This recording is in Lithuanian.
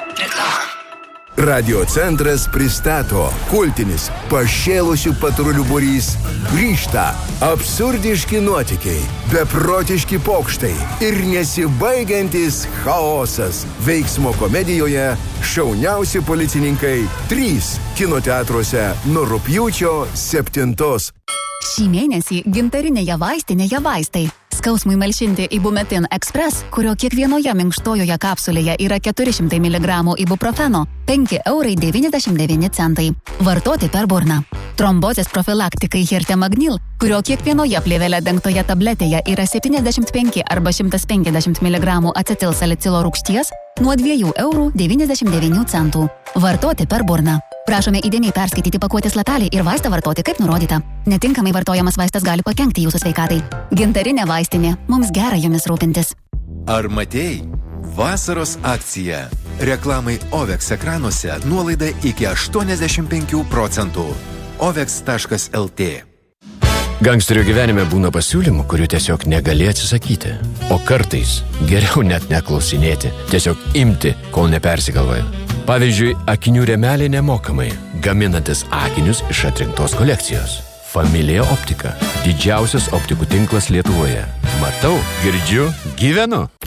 Reklama. Radio centras pristato kultinis pašėlusių patrulių būrys grįžta absurdiški nuotykiai, beprotiški pokštai ir nesibaigiantis chaosas. Veiksmo komedijoje Šauniausi policininkai 3 kinoteatruose nuo rugpjūčio 7. Šį mėnesį gintarinėje vaistinėje vaistai. Skausmui malšinti Ibumetin Express, kurio kiekvienoje minkštojoje kapsulėje yra 400 mg ibuprofeno, 5,99 €. Vartoti per burną. Trombozės profilaktikai Hirtemagnil, kurio kiekvienoje plėvele dengtoje tabletėje yra 75 arba 150 mg acetilsalicilo rūgšties, nuo 2,99 €. Vartoti per burną. Prašome įdėmiai perskaityti pakuotės lapelį ir vaistą vartoti kaip nurodyta. Netinkamai vartojamas vaistas gali pakenkti jūsų sveikatai. Gintarinė vaistinė. Mums gera jumis rūpintis. Ar matei? Vasaros akcija. Reklamai Ovex ekranuose nuolaida iki 85 %. Ovex.lt. Gangsterio gyvenime būna pasiūlymų, kurių tiesiog negali atsisakyti. O kartais geriau net neklausinėti, tiesiog imti, kol nepersigalvoja. Pavyzdžiui, akinių rėmelė nemokamai, gaminantis akinius iš atrinktos kolekcijos. Familija Optika. Didžiausias optikų tinklas Lietuvoje. Matau, girdžiu, gyvenu.